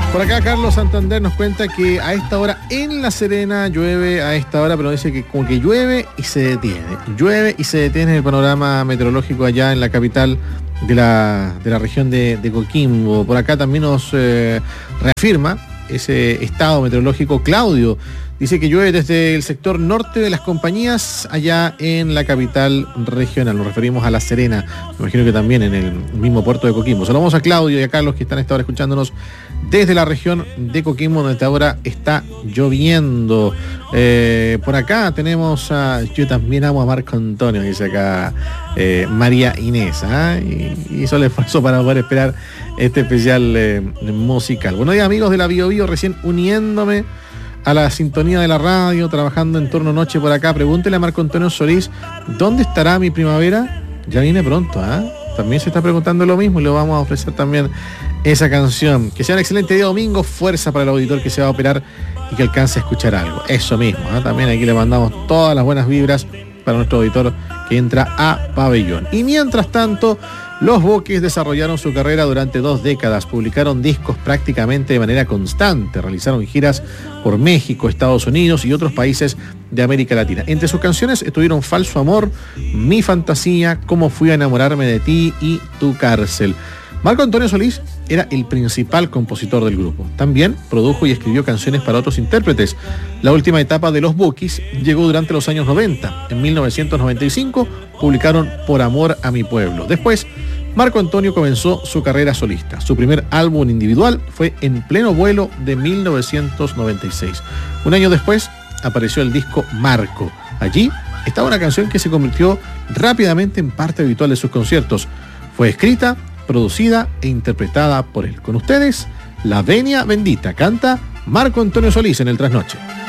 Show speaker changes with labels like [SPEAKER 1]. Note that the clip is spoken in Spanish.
[SPEAKER 1] Por acá Carlos Santander nos cuenta que a esta hora en La Serena llueve a esta hora, pero dice que como que llueve y se detiene. Llueve y se detiene el panorama meteorológico allá en la capital de la región de Coquimbo. Por acá también nos reafirma ese estado meteorológico Claudio. Dice que llueve desde el sector norte de las compañías allá en la capital regional. Nos referimos a La Serena. Me imagino que también en el mismo puerto de Coquimbo. Saludamos a Claudio y a Carlos que están a esta hora escuchándonos desde la región de Coquimbo, donde ahora está lloviendo. Por acá tenemos a... Yo también amo a Marco Antonio, dice acá María Inés. Y hizo el esfuerzo para poder esperar este especial musical. Buenos días, amigos de la Bio Bio, recién uniéndome a la sintonía de la radio, trabajando en turno noche por acá. Pregúntele a Marco Antonio Solís, ¿dónde estará mi primavera? Ya viene pronto, También se está preguntando lo mismo y le vamos a ofrecer también esa canción. Que sea un excelente día domingo, fuerza para el auditor que se va a operar y que alcance a escuchar algo. Eso mismo, También aquí le mandamos todas las buenas vibras para nuestro auditor que entra a Pabellón. Y mientras tanto, los Bukis desarrollaron su carrera durante 2 décadas, publicaron discos prácticamente de manera constante, realizaron giras por México, Estados Unidos y otros países de América Latina. Entre sus canciones estuvieron Falso Amor, Mi Fantasía, Cómo Fui a Enamorarme de Ti y Tu Cárcel. Marco Antonio Solís era el principal compositor del grupo. También produjo y escribió canciones para otros intérpretes. La última etapa de los Bukis llegó durante los años 90. En 1995 publicaron Por Amor a Mi Pueblo. Después, Marco Antonio comenzó su carrera solista. Su primer álbum individual fue En Pleno Vuelo de 1996. Un año después apareció el disco Marco. Allí estaba una canción que se convirtió rápidamente en parte habitual de sus conciertos. Fue escrita, producida e interpretada por él. Con ustedes, La Venia Bendita, canta Marco Antonio Solís en el Trasnoche.